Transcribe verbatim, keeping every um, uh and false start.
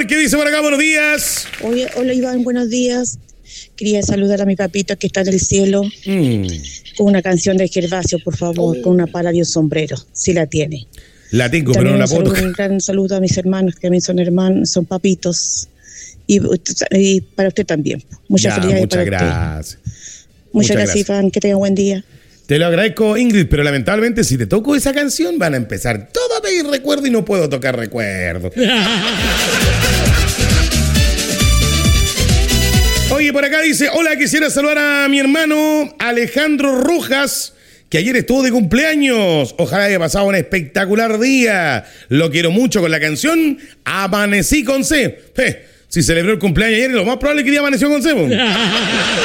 ver qué dice por acá. Buenos días. Oye, hola Iván, buenos días. Quería saludar a mi papito que está en el cielo mm. con una canción de Gervasio, por favor, oh. con una pala de un sombrero, si la tiene. La tengo, pero no la puedo tocar. Un gran saludo a mis hermanos, que también son hermanos, son papitos. Y, y para usted también. Muchas ya, felicidades muchas para gracias. usted. Muchas, muchas gracias, Iván. Que tenga un buen día. Te lo agradezco, Ingrid, pero lamentablemente si te toco esa canción van a empezar todo a pedir recuerdo y no puedo tocar recuerdo. Oye, por acá dice, hola, quisiera saludar a mi hermano Alejandro Rojas, que ayer estuvo de cumpleaños. Ojalá haya pasado un espectacular día. Lo quiero mucho con la canción Amanecí con C. Eh, si celebró el cumpleaños ayer, lo más probable es que día amaneció con C.